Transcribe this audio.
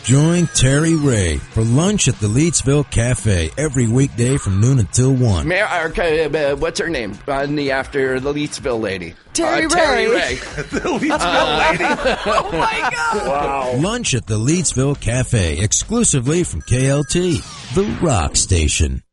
Join Terry Ray for lunch at the Leetsville Cafe every weekday from noon until 1. What's her name? After the Leetsville lady. Terry Ray. Terry Ray. The Leetsville lady. Oh, my God. Wow. Lunch at the Leetsville Cafe exclusively from KLT, the rock station.